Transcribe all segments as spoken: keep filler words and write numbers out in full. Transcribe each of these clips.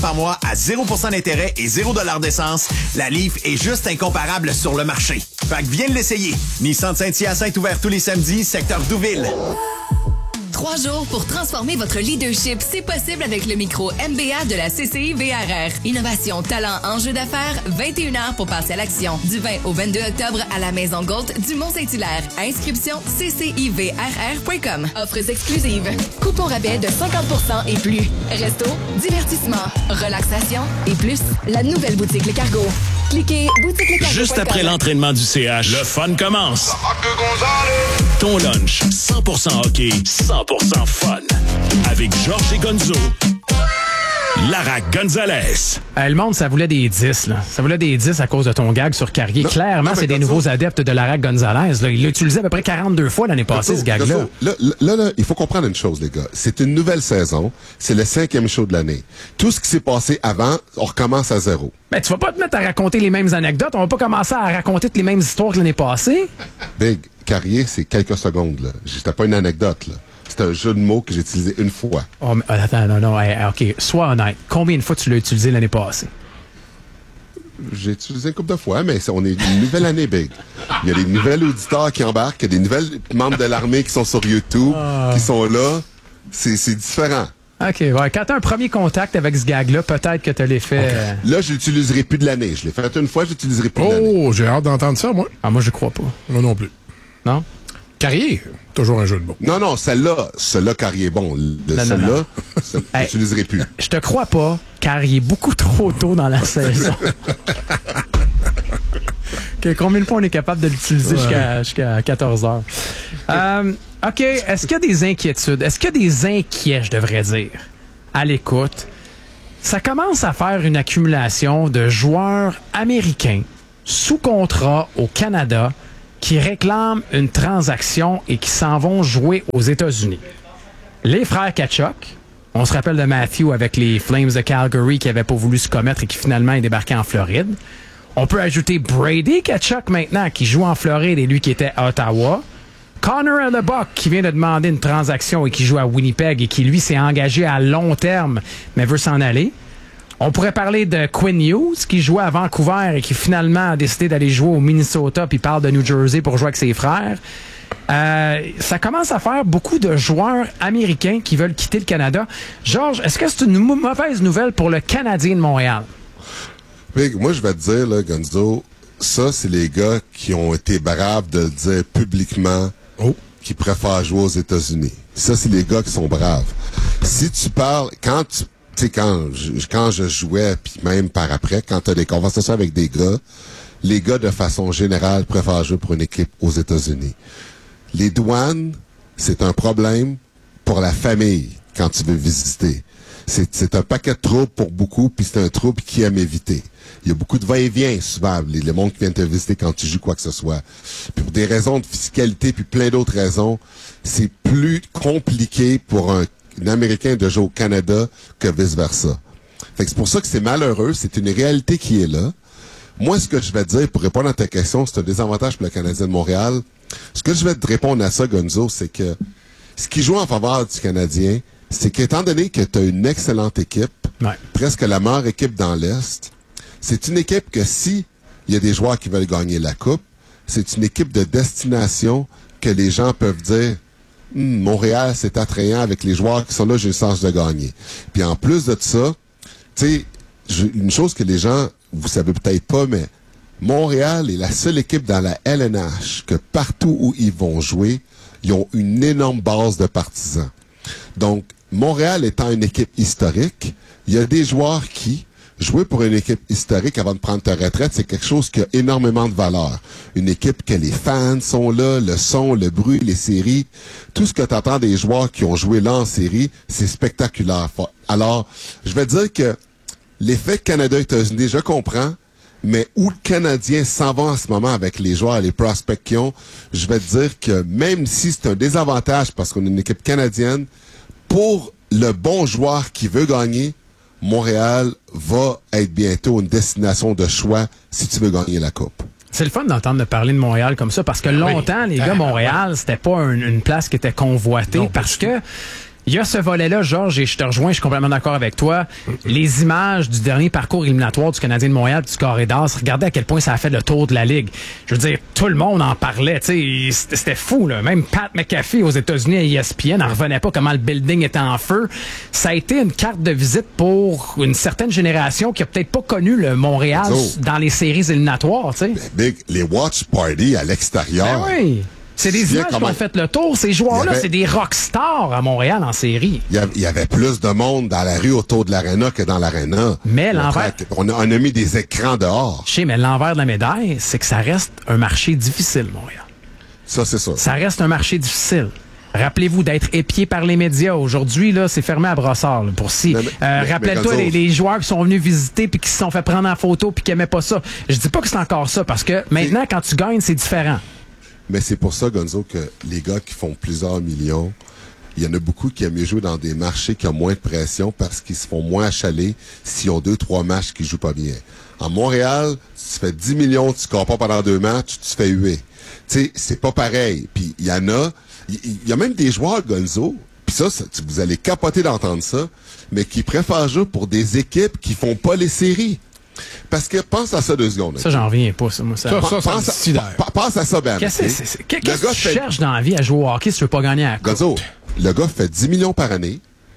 par mois à zéro pour cent d'intérêt et zéro dollar d'essence, la Leaf est juste incomparable sur le marché. Fait que viens l'essayer. Nissan de Saint-Hyacinthe ouvert tous les samedis, secteur Douville. Trois jours pour transformer votre leadership, c'est possible avec le micro M B A de la C C I V R R. Innovation, talent, enjeu d'affaires, vingt et une heures pour passer à l'action. Du vingt au vingt-deux octobre à la Maison Gault du Mont-Saint-Hilaire. Inscription c c i v r r point com. Offres exclusives. Coupon rabais de cinquante pour cent et plus. Resto, divertissement, relaxation et plus. La nouvelle boutique Le Cargo. Cliquez boutique le cargo. Juste après l'entraînement du C H, le fun commence. Ton lunch, cent pour cent hockey, cent pour cent fun. Avec Georges et Gonzo. Lara Gonzalez. Euh, le monde, ça voulait des dix, là. Ça voulait des dix à cause de ton gag sur Carrier. Non, Clairement, non, c'est des nouveaux adeptes de Lara Gonzalez. Là. Il l'a utilisé à peu près quarante-deux fois l'année passée, ce gag-là. Là, là, là, il faut comprendre une chose, les gars. C'est une nouvelle saison. C'est le cinquième show de l'année. Tout ce qui s'est passé avant, on recommence à zéro. Ben, tu vas pas te mettre à raconter les mêmes anecdotes. On va pas commencer à raconter toutes les mêmes histoires que l'année passée. Big, Carrier, c'est quelques secondes, là. C'était pas une anecdote, là. C'est un jeu de mots que j'ai utilisé une fois. Oh, mais, attends, non, non, hey, OK. Sois honnête. Combien de fois tu l'as utilisé l'année passée? J'ai utilisé une couple de fois, mais on est une nouvelle année, Big. Il y a des nouvelles auditeurs qui embarquent, il y a des nouvelles membres de l'armée qui sont sur YouTube, oh. qui sont là. C'est, c'est différent. OK, ouais. Quand t'as un premier contact avec ce gag-là, peut-être que t'as l'effet... Okay. Euh... Là, je l'utiliserai plus de l'année. Je l'ai fait une fois, je l'utiliserai plus oh, de l'année. Oh, j'ai hâte d'entendre ça, moi. Ah, moi, je crois pas. Moi non plus. Non? Carrier, toujours un jeu de mots. Non, non, celle-là, celle-là, Carrier, bon. Le, non, celle-là, non, non. Celle, hey, je l'utiliserai plus. Je te crois pas, car il est beaucoup trop tôt dans la saison. Okay, combien de fois on est capable de l'utiliser ouais. jusqu'à, jusqu'à quatorze heures? Euh, OK, est-ce qu'il y a des inquiétudes? Est-ce qu'il y a des inquiets, je devrais dire, à l'écoute? Ça commence à faire une accumulation de joueurs américains sous contrat au Canada qui réclament une transaction et qui s'en vont jouer aux États-Unis. Les frères Tkachuk, on se rappelle de Matthew avec les Flames de Calgary qui n'avaient pas voulu se commettre et qui finalement est débarqué en Floride. On peut ajouter Brady Tkachuk maintenant qui joue en Floride et lui qui était à Ottawa. Connor Hellebuyck qui vient de demander une transaction et qui joue à Winnipeg et qui lui s'est engagé à long terme mais veut s'en aller. On pourrait parler de Quinn Hughes, qui jouait à Vancouver et qui finalement a décidé d'aller jouer au Minnesota puis parle de New Jersey pour jouer avec ses frères. Euh, ça commence à faire beaucoup de joueurs américains qui veulent quitter le Canada. Georges, est-ce que c'est une mauvaise nouvelle pour le Canadien de Montréal? Big, moi, je vais te dire, là, Gonzo, ça, c'est les gars qui ont été braves de le dire publiquement oh. qui préfèrent jouer aux États-Unis. Ça, c'est les gars qui sont braves. Si tu parles, quand tu Tu sais, quand je, quand je jouais, puis même par après, quand tu as des conversations avec des gars, les gars, de façon générale, préfèrent jouer pour une équipe aux États-Unis. Les douanes, c'est un problème pour la famille quand tu veux visiter. C'est, c'est un paquet de troubles pour beaucoup, puis c'est un trouble qui aime éviter. Il y a beaucoup de va-et-vient, souvent, les, les mondes qui viennent te visiter quand tu joues quoi que ce soit. Puis pour des raisons de fiscalité, puis plein d'autres raisons, c'est plus compliqué pour un un Américain de jouer au Canada que vice-versa. Fait que c'est pour ça que c'est malheureux, c'est une réalité qui est là. Moi, ce que je vais te dire, pour répondre à ta question, c'est un désavantage pour le Canadien de Montréal. Ce que je vais te répondre à ça, Gonzo, c'est que ce qui joue en faveur du Canadien, c'est qu'étant donné que tu as une excellente équipe, ouais. presque la meilleure équipe dans l'Est, c'est une équipe que si il y a des joueurs qui veulent gagner la Coupe, c'est une équipe de destination que les gens peuvent dire Hum, Montréal, c'est attrayant avec les joueurs qui sont là, j'ai une chance de gagner. Puis en plus de ça, tu sais, une chose que les gens, vous savez peut-être pas, mais Montréal est la seule équipe dans la L N H que partout où ils vont jouer, ils ont une énorme base de partisans. Donc, Montréal étant une équipe historique, il y a des joueurs qui, jouer pour une équipe historique avant de prendre ta retraite, c'est quelque chose qui a énormément de valeur. Une équipe que les fans sont là, le son, le bruit, les séries, tout ce que tu entends des joueurs qui ont joué là en série, c'est spectaculaire. Alors, je vais dire que l'effet Canada-États-Unis, je comprends, mais où le Canadien s'en va en ce moment avec les joueurs et les prospects qu'ils ont, je vais te dire que même si c'est un désavantage parce qu'on est une équipe canadienne, pour le bon joueur qui veut gagner, Montréal va être bientôt une destination de choix si tu veux gagner la Coupe. C'est le fun d'entendre parler de Montréal comme ça, parce que longtemps, oui. les gars, Montréal, c'était pas un, une place qui était convoitée, non, parce que Il y a ce volet-là, Georges, et je te rejoins, je suis complètement d'accord avec toi. Les images du dernier parcours éliminatoire du Canadien de Montréal du Corridor, regardez à quel point ça a fait le tour de la Ligue. Je veux dire, tout le monde en parlait, tu sais, c'était fou, là. Même Pat McAfee aux États-Unis à E S P N n'en revenait pas comment le building était en feu. Ça a été une carte de visite pour une certaine génération qui a peut-être pas connu le Montréal oh. dans les séries éliminatoires, tu sais. Big, les watch parties à l'extérieur. Ben oui. C'est des images qui ont fait le tour. Ces joueurs-là, avait... c'est des rockstars à Montréal en série. Il y, avait, il y avait plus de monde dans la rue autour de l'aréna que dans l'aréna. Mais l'envers... On a, on a mis des écrans dehors. Je sais, mais l'envers de la médaille, c'est que ça reste un marché difficile, Montréal. Ça, c'est ça. Ça reste un marché difficile. Rappelez-vous d'être épié par les médias. Aujourd'hui, là, c'est fermé à brossard. Là, pour si. Mais, mais, euh, Rappelle-toi les, les joueurs qui sont venus visiter puis qui se sont fait prendre en photo puis qui aimaient pas ça. Je dis pas que c'est encore ça parce que maintenant, quand tu gagnes, c'est différent. Mais c'est pour ça, Gonzo, que les gars qui font plusieurs millions, il y en a beaucoup qui aiment mieux jouer dans des marchés qui ont moins de pression parce qu'ils se font moins achaler s'ils ont deux, trois matchs qui jouent pas bien. En Montréal, si tu fais dix millions, tu scores pas pendant deux matchs, tu te fais huer. Tu sais, c'est pas pareil. Puis il y en a, il y a même des joueurs, Gonzo, puis ça, ça, vous allez capoter d'entendre ça, mais qui préfèrent jouer pour des équipes qui font pas les séries. Parce que pense à ça deux secondes. Ça, j'en reviens pas, ça, moi. Ça, ça, ça, pense, ça à, pense à ça, Ben. Qu'est-ce que c'est, c'est, qu'est-ce que tu fait... cherches dans la vie à jouer au hockey si tu veux pas gagner à la coupe? Gonzo, le gars fait dix millions par année.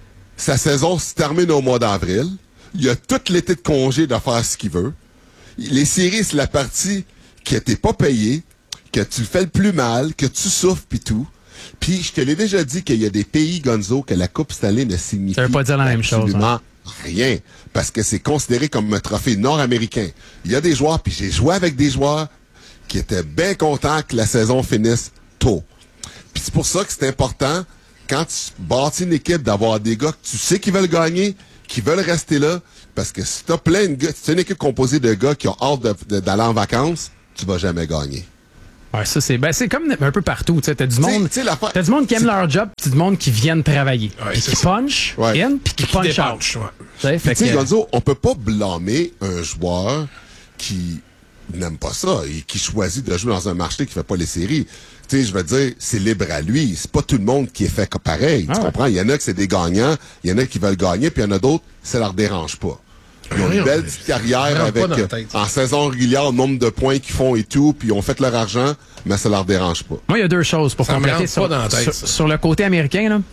Sa saison se termine au mois d'avril. Il a tout l'été de congé de faire ce qu'il veut. Les séries, c'est la partie que t'es pas payé, que tu fais le plus mal, que tu souffres pis tout. Puis je te l'ai déjà dit qu'il y a des pays, Gonzo, que la Coupe Stanley ne signifie ça veut pas dire la même chose, hein? Rien, parce que c'est considéré comme un trophée nord-américain. Il y a des joueurs, puis j'ai joué avec des joueurs qui étaient bien contents que la saison finisse tôt. Puis c'est pour ça que c'est important, quand tu bâtis une équipe, d'avoir des gars que tu sais qu'ils veulent gagner, qui veulent rester là, parce que si t'as plein de gars, si c'est une équipe composée de gars qui ont hâte de, de, d'aller en vacances, tu vas jamais gagner. Ouais, ça c'est ben c'est comme un peu partout, tu sais, t'as du monde, t'sais, t'sais, t'as du monde qui aime leur job, pis du monde qui viennent travailler, ouais, puis qui ça. punch ouais. in, puis qui, qui punch out. Ouais. Tu sais, Gonzo, on peut pas blâmer un joueur qui n'aime pas ça et qui choisit de jouer dans un marché qui fait pas les séries. Tu sais, je veux dire, c'est libre à lui. C'est pas tout le monde qui est fait comme pareil. Ah tu ouais. comprends? Il y en a que c'est des gagnants, il y en a qui veulent gagner, puis il y en a d'autres, ça leur dérange pas. Ils ont une belle petite carrière avec, euh, en saison régulière, le nombre de points qu'ils font et tout, puis ils ont fait leur argent, mais ça leur dérange pas. Moi, il y a deux choses pour ça compléter sur, dans la tête, sur, sur le côté américain, là.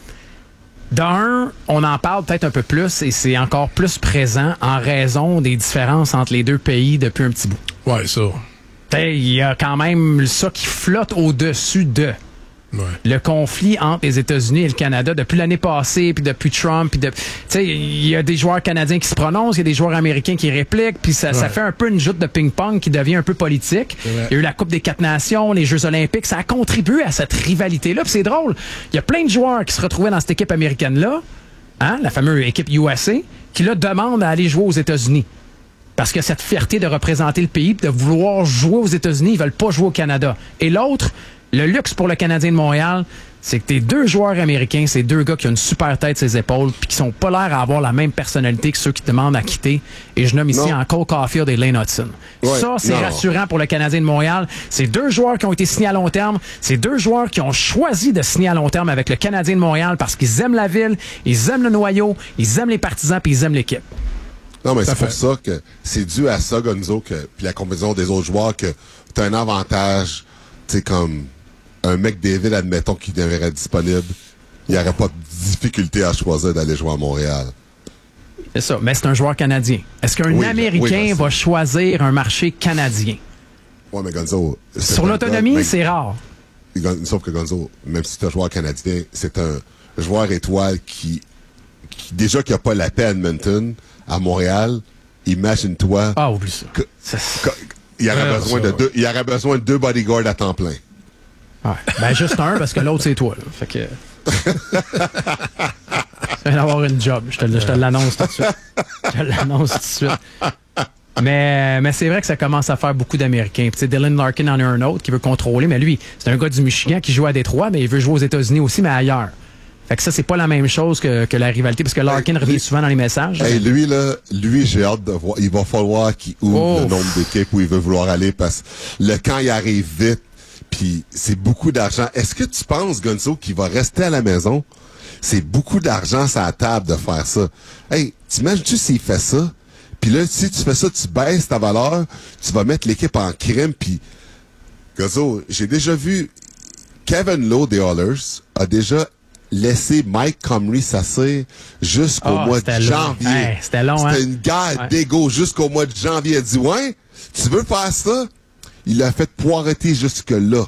D'un, on en parle peut-être un peu plus et c'est encore plus présent en raison des différences entre les deux pays depuis un petit bout. Ouais, ça. Il y a quand même ça qui flotte au-dessus de. Ouais. Le conflit entre les États-Unis et le Canada depuis l'année passée, puis depuis Trump, puis de, tu sais, il y a des joueurs canadiens qui se prononcent, il y a des joueurs américains qui répliquent, puis ça, ouais. ça fait un peu une joute de ping-pong qui devient un peu politique. Il y a eu la Coupe des quatre nations, les Jeux olympiques, ça a contribué à cette rivalité-là, puis c'est drôle. Il y a plein de joueurs qui se retrouvaient dans cette équipe américaine-là, hein, la fameuse équipe U S A, qui là demandent à aller jouer aux États-Unis. Parce que cette fierté de représenter le pays, de vouloir jouer aux États-Unis, ils veulent pas jouer au Canada. Et l'autre, le luxe pour le Canadien de Montréal, c'est que tes deux joueurs américains, c'est deux gars qui ont une super tête sur les épaules puis qui sont pas l'air à avoir la même personnalité que ceux qui demandent à quitter. Et je nomme ici non. en Cole Caulfield et Lane Hudson. Ouais, ça, c'est non. rassurant pour le Canadien de Montréal. C'est deux joueurs qui ont été signés à long terme. C'est deux joueurs qui ont choisi de signer à long terme avec le Canadien de Montréal parce qu'ils aiment la ville, ils aiment le noyau, ils aiment les partisans puis ils aiment l'équipe. Non, mais c'est pour ça que c'est dû à ça, Gonzo, que, puis la combinaison des autres joueurs, que t'as un avantage, tu sais, comme un McDavid, admettons, qui devrait être disponible, il n'y aurait pas de difficulté à choisir d'aller jouer à Montréal. C'est ça, mais c'est un joueur canadien. Est-ce qu'un oui, Américain oui, va choisir un marché canadien? Oui, mais Gonzo... Sur l'autonomie, gars, c'est rare. Sauf que Gonzo, même si c'est un joueur canadien, c'est un joueur étoile qui, qui déjà qui n'a pas la paix à Edmonton, à Montréal, imagine-toi... Ah, oublie ça. Que, que, il, y aurait ouais, besoin ça, de ouais. deux, il y aurait besoin de deux bodyguards à temps plein. Ouais. Ben, juste un, parce que l'autre, c'est toi. Là. Fait que... tu viens d'avoir une job. Je te, je te l'annonce tout de suite. Je te l'annonce tout de suite. Mais, mais c'est vrai que ça commence à faire beaucoup d'Américains. Puis, Dylan Larkin en a un autre qui veut contrôler, mais lui, c'est un gars du Michigan qui joue à Détroit, mais il veut jouer aux États-Unis aussi, mais ailleurs. Fait que ça, c'est pas la même chose que, que la rivalité, parce que Larkin hey, revient lui, souvent dans les messages. Hey, lui, là, lui, j'ai hâte de voir. Il va falloir qu'il ouvre oh. le nombre d'équipes où il veut vouloir aller, parce que le camp, il arrive vite, puis c'est beaucoup d'argent. Est-ce que tu penses, Gonzo, qu'il va rester à la maison? c'est beaucoup d'argent sur la table de faire ça. Hey, t'imagines-tu s'il fait ça? Puis là, si tu fais ça, tu baisses ta valeur, tu vas mettre l'équipe en crime, puis... Gazzo, j'ai déjà vu... Kevin Lowe des Oilers a déjà laissé Mike Comrie s'asseoir jusqu'au oh, mois de janvier. Hey, c'était long, C'était hein? une guerre ouais. d'égo jusqu'au mois de janvier. Il a dit, ouais, tu veux faire ça? Il l'a fait poireter jusque-là.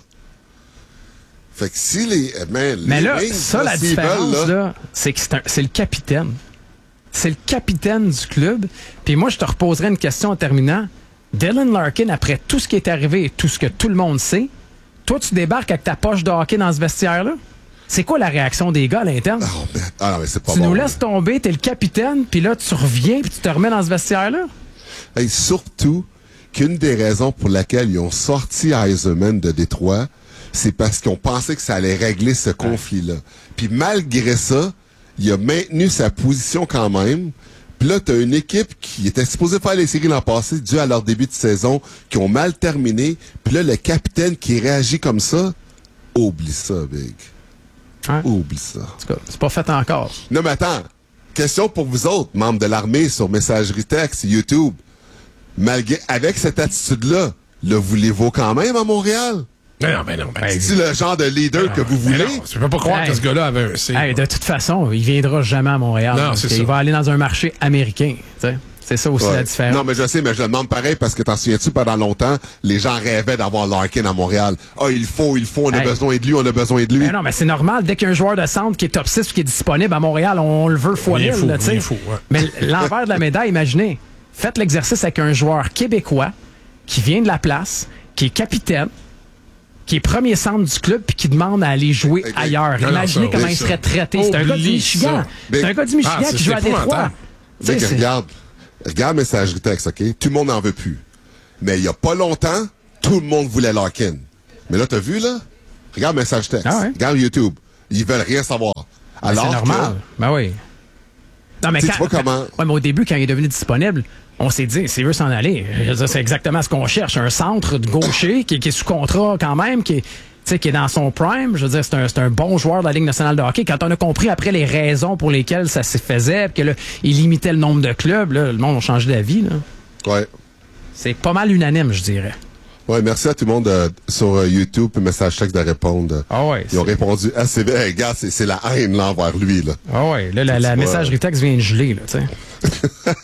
Fait que si les... Man, Mais les là, Wings, ça, là, la différence, là, là c'est que c'est, un, c'est le capitaine. C'est le capitaine du club. Puis moi, je te reposerai une question en terminant. Dylan Larkin, après tout ce qui est arrivé et tout ce que tout le monde sait, toi, tu débarques avec ta poche de hockey dans ce vestiaire-là? C'est quoi la réaction des gars à l'interne? Oh, mais, ah non, mais c'est pas tu bon, nous laisses tomber, t'es le capitaine, puis là, tu reviens, puis tu te remets dans ce vestiaire-là? Et surtout qu'une des raisons pour laquelle ils ont sorti Yzerman de Détroit, c'est parce qu'ils ont pensé que ça allait régler ce conflit-là. Puis malgré ça, il a maintenu sa position quand même. Puis là, t'as une équipe qui était supposée faire les séries l'an passé dû à leur début de saison, qui ont mal terminé. Puis là, le capitaine qui réagit comme ça, oublie ça, Big. Ouais. Oublie ça. En tout cas, c'est pas fait encore. Non, mais attends. Question pour vous autres, membres de l'armée, sur messagerie texte, YouTube. Malgré, avec cette attitude-là, le voulez-vous quand même à Montréal? Non, non, mais non. Ben, C'est-tu le genre de leader non, que vous voulez? non, tu peux pas croire hey. que ce gars-là avait un C. Hey, de toute façon, il viendra jamais à Montréal. Non, c'est ça. Il va aller dans un marché américain. T'sais. C'est ça aussi Ouais. la différence. Non, mais je sais, mais je le demande pareil parce que t'en souviens-tu, pendant longtemps, les gens rêvaient d'avoir Larkin à Montréal. Ah, il faut, il faut, on a Hey. besoin de lui, on a besoin de lui. Mais non, mais c'est normal. Dès qu'il y a un joueur de centre qui est top six qui est disponible à Montréal, on, on le veut fois Il est mille. fou, Là, il est t'sais. fou, ouais. Mais l'envers de la médaille, imaginez, faites l'exercice avec un joueur québécois qui vient de la place, qui est capitaine, qui est premier centre du club puis qui demande à aller jouer Hey, ailleurs. non, Imaginez non, ça, comment oui, il ça. serait traité. C'est un gars du Oublie Michigan. ça. C'est Mais- un gars du Michigan Ah, c'est- qui joue à c'est Détroit. épouvantable. Mec, T'sais, c'est- regarde, regarde messagerie texte, OK? Tout le monde n'en veut plus. Mais il y a pas longtemps, tout le monde voulait Larkin. Mais là, t'as vu, là? Regarde message texte. Ah ouais? Regarde YouTube. Ils veulent rien savoir. Ben, Alors c'est normal. que- Ben oui. Non, mais Tu sais, quand, tu vois comment- ouais, mais au début, quand il est devenu disponible, on s'est dit, c'est veut s'en aller. Je veux dire, c'est exactement ce qu'on cherche. Un centre de gaucher qui, qui est sous contrat quand même, qui est, tu sais, qui est dans son prime. Je veux dire, c'est un, c'est un bon joueur de la Ligue nationale de hockey. Quand on a compris après les raisons pour lesquelles ça se faisait, puis que là, il limitait le nombre de clubs, là, le monde a changé d'avis. Là. Ouais. C'est pas mal unanime, je dirais. Ouais, merci à tout le monde euh, sur euh, YouTube et message texte de répondre. Ah ouais. Ils ont c'est- répondu assez bien. Hey, gars, c'est, c'est la haine là envers lui, là. Ah ouais. Là, la, Tu la vois. messagerie texte vient de geler, là, tu sais.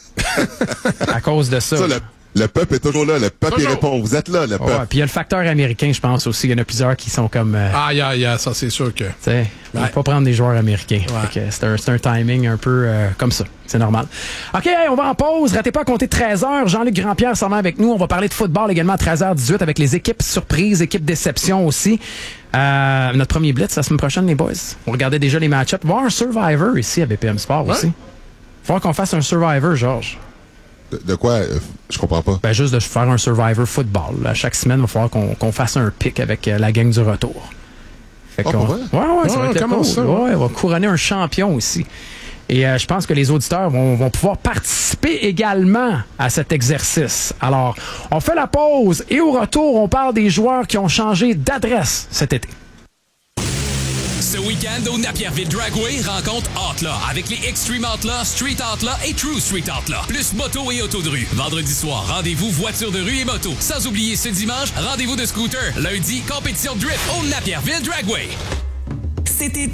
À cause de ça. Ça, le, le peuple est toujours là. Le peuple, il Toujours. répond. Vous êtes là, le Ouais, peuple. puis il y a le facteur américain, je pense aussi. Il y en a plusieurs qui sont comme... euh, Ah, yeah, yeah, ça, c'est sûr que. Tu sais, il ne Ouais. faut pas prendre des joueurs américains. Ouais. Fait que C'est un, c'est un timing un peu euh, comme ça. C'est normal. OK, hey, on va en pause. Ratez pas à compter treize heures. Jean-Luc Grandpierre s'en va avec nous. On va parler de football également à treize heures dix-huit avec les équipes surprises, équipes déception aussi. Euh, notre premier blitz la semaine prochaine, les boys. On regardait déjà les match-ups. On va avoir un Survivor ici à B P M Sport Ouais. aussi. Il va falloir qu'on fasse un Survivor, Georges. De, de quoi? Euh, je comprends pas. Ben, juste de faire un Survivor football. Là. Chaque semaine, il va falloir qu'on qu'on fasse un pic avec euh, la gang du retour. Fait Ah, qu'on- pour vrai? Ouais, ouais, ça Ah, va être comment cool. ça? Ouais, on va couronner un champion aussi. Et euh, je pense que les auditeurs vont, vont pouvoir participer également à cet exercice. Alors, on fait la pause et au retour, on parle des joueurs qui ont changé d'adresse cet été. Ce week-end au Napierville Dragway, rencontre Outlaw avec les Extreme Outlaw, Street Outlaw et True Street Outlaw. Plus moto et auto de rue. Vendredi soir, rendez-vous voiture de rue et moto. Sans oublier ce dimanche, rendez-vous de scooter. Lundi, compétition de drift au Napierville Dragway. C'était